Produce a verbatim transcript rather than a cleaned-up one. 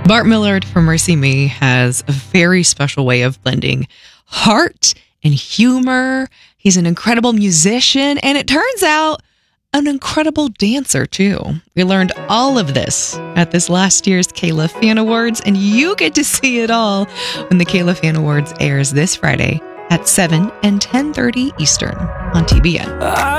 Bart Millard from Mercy Me has a very special way of blending heart and humor. He's an incredible musician, and it turns out an incredible dancer, too. We learned all of this at this last year's Kayla Fan Awards, and you get to see it all when the Kayla Fan Awards airs this Friday at seven and ten thirty Eastern on T B N.